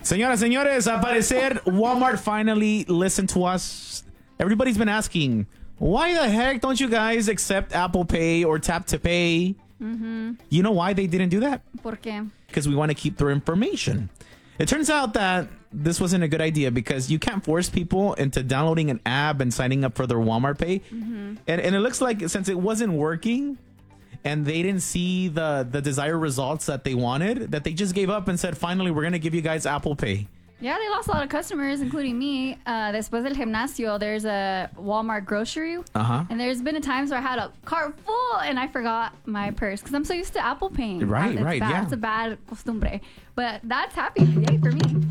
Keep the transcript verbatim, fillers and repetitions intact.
Señoras, señores, al parecer, Walmart finally listened to us. Everybody's been asking, why the heck don't you guys accept Apple Pay or Tap to Pay? Mm-hmm. You know why they didn't do that? ¿Por qué? Because we want to keep their information. It turns out that this wasn't a good idea because you can't force people into downloading an app and signing up for their Walmart Pay. Mm-hmm. And, and it looks like since it wasn't working and they didn't see the, the desired results that they wanted, that they just gave up and said, finally, we're going to give you guys Apple Pay. Yeah, they lost a lot of customers, including me. Uh, después del gimnasio, there's a Walmart grocery. Uh-huh. And there's been a times where I had a cart full and I forgot my purse because I'm so used to Apple Paying. Right, It's right, bad. yeah. It's a bad costumbre. But that's happy. Yay for me.